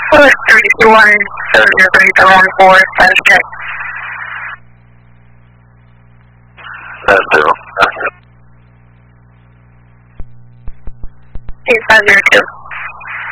Hello, 321 703 status check. That's zero. 8502.